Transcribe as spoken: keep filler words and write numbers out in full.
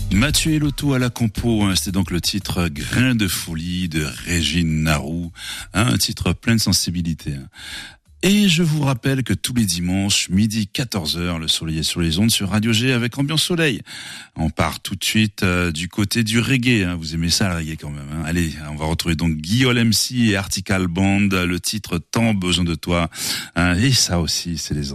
Mathieu et Lotto à la compo, hein, c'était donc le titre Grain de folie de Régine Narou, hein, un titre plein de sensibilité. Hein. Et je vous rappelle que tous les dimanches, midi quatorze heures, le soleil est sur les ondes sur Radio G avec Ambiance Soleil. On part tout de suite euh, du côté du reggae, hein. Vous aimez ça le reggae quand même, hein. Allez, on va retrouver donc Guillaume M C et Article Band, le titre Tant besoin de toi, hein. Et ça aussi, c'est les